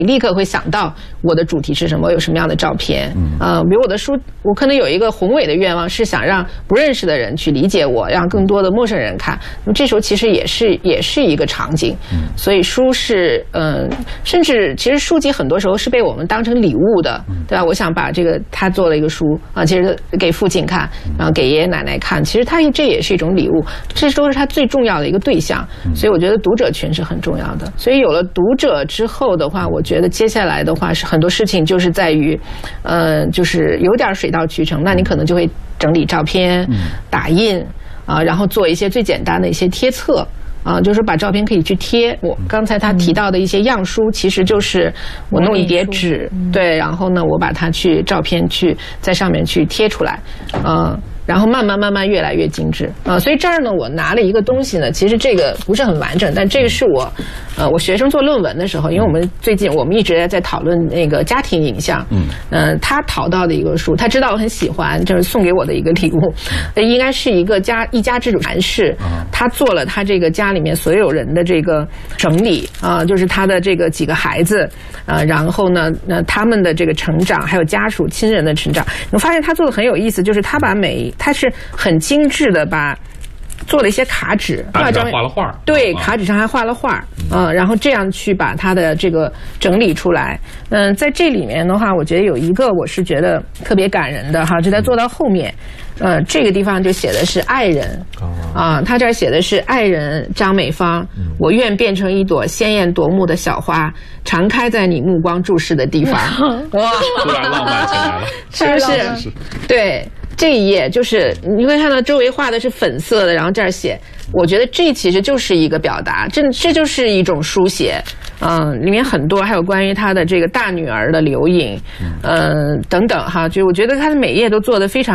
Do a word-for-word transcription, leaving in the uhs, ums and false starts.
你立刻会想到我的主题是什么，我有什么样的照片。嗯，呃，比如我的书，我可能有一个宏伟的愿望，是想让不认识的人去理解我，让更多的陌生人看。那么这时候其实也是也是一个场景。嗯，所以书是，嗯、呃，甚至其实书籍很多时候是被我们当成礼物的，对吧？我想把这个他做了一个书啊，其实给父亲看，然后给爷爷奶奶看，其实他这也是一种礼物，这都是他最重要的一个对象。所以我觉得读者群是很重要的。所以有了读者之后的话，我觉得接下来的话是很多事情就是在于，呃，就是有点水到渠成。那你可能就会整理照片、打印啊，然后做一些最简单的一些贴册啊，就是把照片可以去贴。我刚才他提到的一些样书，其实就是我弄一叠纸，对，然后呢，我把它去照片去在上面去贴出来，嗯。然后慢慢慢慢越来越精致啊，所以这儿呢，我拿了一个东西呢，其实这个不是很完整，但这个是我，呃，我学生做论文的时候，因为我们最近我们一直在讨论那个家庭影像，嗯，呃，他淘到的一个书，他知道我很喜欢，就是送给我的一个礼物，应该是一个家一家之主男士，他做了他这个家里面所有人的这个整理啊，就是他的这个几个孩子啊，然后呢，那他们的这个成长，还有家属亲人的成长，我发现他做的很有意思，就是他把每他是很精致的把做了一些卡纸， 卡纸上画了画， 对，卡纸上还画了画，嗯，然后这样去把它的这个整理出来。嗯，在这里面的话，我觉得有一个我是觉得特别感人的哈，就在做到后面，呃，这个地方就写的是爱人，啊，他这儿写的是爱人张美芳，我愿变成一朵鲜艳夺目的小花，常开在你目光注视的地方。哇， 突然浪漫起来了， 是不是？对。这一页就是你会看到周围画的是粉色的，然后这儿写，我觉得这其实就是一个表达，这这就是一种书写，嗯，里面很多还有关于他的这个大女儿的留影，嗯、呃、等等哈，就我觉得他的每页都做得非常。